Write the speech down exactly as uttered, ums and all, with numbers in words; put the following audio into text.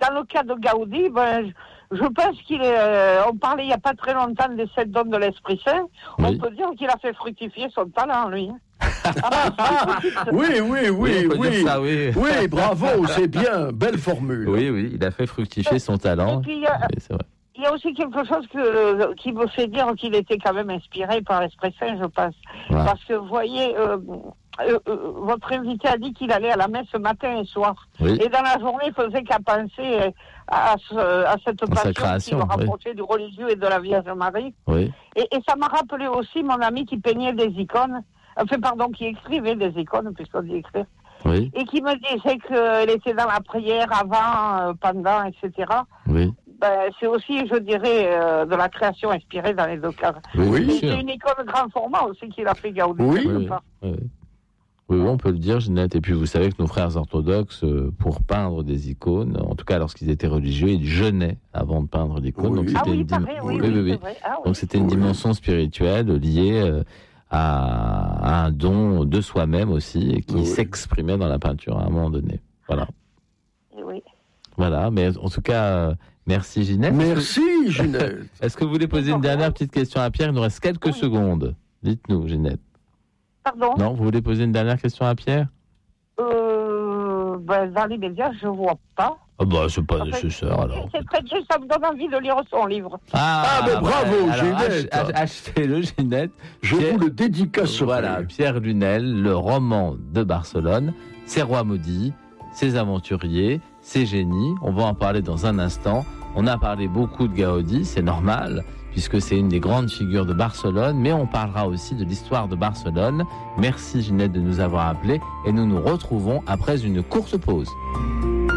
dans le cas de Gaudi, ben, je, je pense qu'il est, euh, on parlait il n'y a pas très longtemps des sept dons de l'Esprit Saint, oui. On peut dire qu'il a fait fructifier son talent, lui. Ah, ah, oui, oui, oui, oui, oui. Ça, oui. Oui, bravo, c'est bien, belle formule. Oui, oui, il a fait fructifier son talent. Et puis, euh, oui, c'est vrai. Il y a aussi quelque chose que, qui me fait dire qu'il était quand même inspiré par l'Esprit Saint, je pense. Ouais. Parce que, vous voyez, euh, euh, euh, votre invité a dit qu'il allait à la messe matin et soir. Oui. Et dans la journée, il faisait qu'à penser à, ce, à cette passion qui le rapprochait oui. du religieux et de la Vierge Marie. Oui. Et, et ça m'a rappelé aussi mon ami qui peignait des icônes, enfin, pardon, qui écrivait des icônes, puisqu'on dit écrire. Oui. Et qui me disait qu'elle était dans la prière avant, pendant, et cetera. Oui. Ben, c'est aussi, je dirais, euh, de la création inspirée dans les deux cas. Oui, c'est une icône grand format aussi qu'il a fait Gaudi. Oui, oui, oui. Oui, oui, on peut le dire, Ginette. Et puis, vous savez que nos frères orthodoxes, pour peindre des icônes, en tout cas lorsqu'ils étaient religieux, ils jeûnaient avant de peindre l'icône. Oui. Donc, c'était ah oui, une, dim... pareil, oui, oui, oui, oui, oui. Ah, oui. Donc, c'était une dimension spirituelle liée euh, à, à un don de soi-même aussi, et qui oui. s'exprimait dans la peinture à un moment donné. Voilà. Oui. Voilà, mais en tout cas... Euh, Merci Ginette. Merci Ginette. Est-ce que vous voulez poser une dernière petite question à Pierre ? Il nous reste quelques oui. secondes. Dites-nous, Ginette. Pardon ? Non, vous voulez poser une dernière question à Pierre ? Euh, ben, dans les médias, je ne vois pas. Ah bah, c'est pas en nécessaire fait, alors. C'est très juste, ça me donne envie de lire son livre. Ah, ah ben bravo bah, Ginette. Ach- achetez-le Ginette. Je Pierre, vous le dédicacerai. Voilà, Pierre Lunel, le roman de Barcelone, ses rois maudits, ses aventuriers, ses génies. On va en parler dans un instant. On a parlé beaucoup de Gaudi, c'est normal, puisque c'est une des grandes figures de Barcelone, mais on parlera aussi de l'histoire de Barcelone. Merci Ginette de nous avoir appelés et nous nous retrouvons après une courte pause.